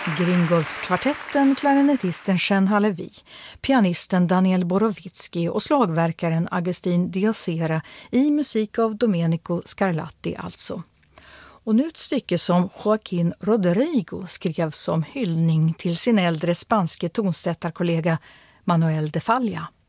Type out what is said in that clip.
Gringolfskvartetten, klarinettisten Jean Halevi, pianisten Daniel Borowicki och slagverkaren Agustin Diosera i musik av Domenico Scarlatti alltså. Och nu ett stycke som Joaquín Rodrigo skrev som hyllning till sin äldre spanske tonsättarkollega Manuel de Falla.